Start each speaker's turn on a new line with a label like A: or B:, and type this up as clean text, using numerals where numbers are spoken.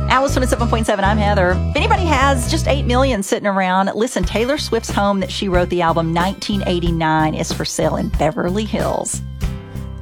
A: Alice 107.7, I'm Heather. If anybody has just $8 million sitting around, listen, Taylor Swift's home that she wrote the album 1989 is for sale in Beverly Hills.